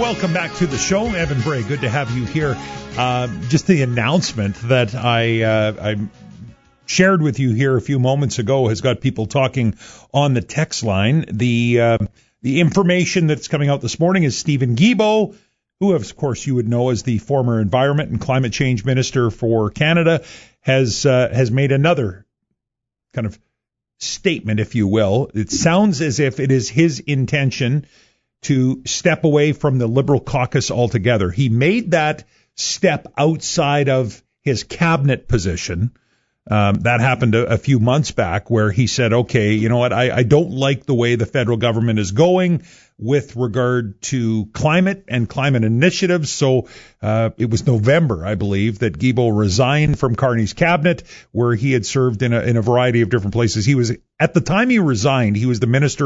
welcome back to the show. Evan Bray, good to have you here. Just the announcement that I shared with you here a few moments ago has got people talking on the text line. The information that's coming out this morning is Steven Guilbeault, who, of course, you would know as the former Environment and Climate Change Minister for Canada, has made another kind of statement, if you will. It sounds as if it is his intention to step away from the Liberal caucus altogether. He made that step outside of his cabinet position. That happened a few months back, where he said, okay, you know what, I don't like the way the federal government is going with regard to climate and climate initiatives. So it was November, I believe, that Guilbeault resigned from Carney's cabinet, where he had served in a variety of different places. He was, at the time he resigned, he was the Minister